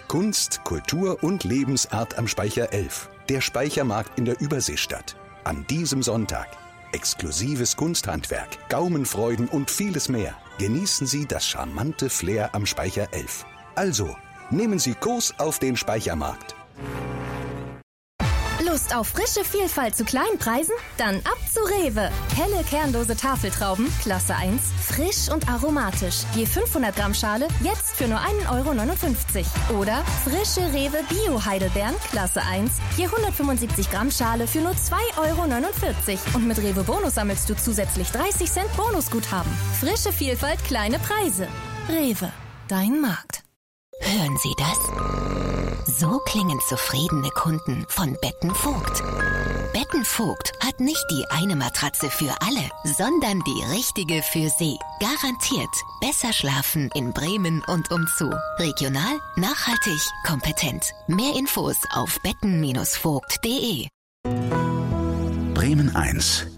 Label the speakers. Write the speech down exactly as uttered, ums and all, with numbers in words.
Speaker 1: Kunst, Kultur und Lebensart am Speicher elf. Der Speichermarkt in der Überseestadt. An diesem Sonntag. Exklusives Kunsthandwerk, Gaumenfreuden und vieles mehr. Genießen Sie das charmante Flair am Speicher elf. Also, nehmen Sie Kurs auf den Speichermarkt.
Speaker 2: Lust auf frische Vielfalt zu Kleinpreisen? Dann ab zu Rewe. Helle kernlose Tafeltrauben, Klasse eins, frisch und aromatisch. Je fünfhundert Gramm Schale, jetzt für nur ein Euro neunundfünfzig. Oder frische Rewe Bio-Heidelbeeren, Klasse eins, je hundertfünfundsiebzig Gramm Schale für nur zwei Euro neunundvierzig. Und mit Rewe Bonus sammelst du zusätzlich dreißig Cent Bonusguthaben. Frische Vielfalt, kleine Preise. Rewe, dein Markt.
Speaker 3: Hören Sie das? So klingen zufriedene Kunden von Betten Vogt. Betten Vogt hat nicht die eine Matratze für alle, sondern die richtige für Sie. Garantiert besser schlafen in Bremen und umzu. Regional, nachhaltig, kompetent. Mehr Infos auf betten Bindestrich vogt punkt de.
Speaker 1: Bremen eins.